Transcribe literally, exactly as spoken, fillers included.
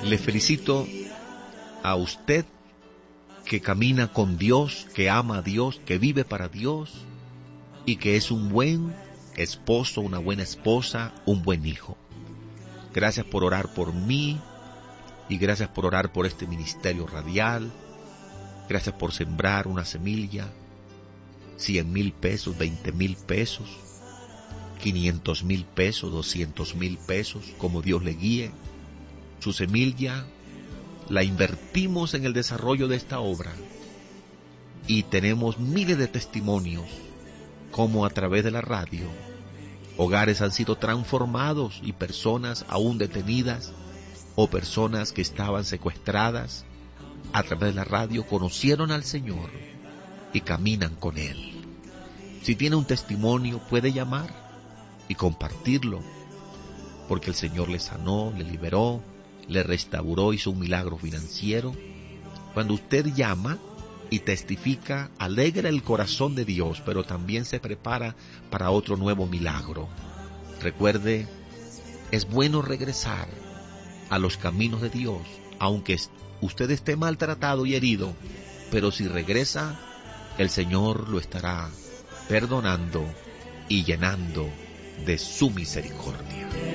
Le felicito a usted que camina con Dios, que ama a Dios, que vive para Dios y que es un buen esposo, una buena esposa, un buen hijo. Gracias por orar por mí y gracias por orar por este ministerio radial. Gracias por sembrar una semilla, cien mil pesos, veinte mil pesos, quinientos mil pesos, doscientos mil pesos, como Dios le guíe. Su semilla la invertimos en el desarrollo de esta obra y tenemos miles de testimonios como a través de la radio hogares han sido transformados y personas aún detenidas o personas que estaban secuestradas a través de la radio conocieron al Señor y caminan con Él. Si tiene un testimonio puede llamar y compartirlo, porque el Señor le sanó, le liberó, le restauró, hizo un milagro financiero. Cuando usted llama y testifica, alegra el corazón de Dios, pero también se prepara para otro nuevo milagro. Recuerde, es bueno regresar a los caminos de Dios, aunque usted esté maltratado y herido, pero si regresa, el Señor lo estará perdonando y llenando de su misericordia.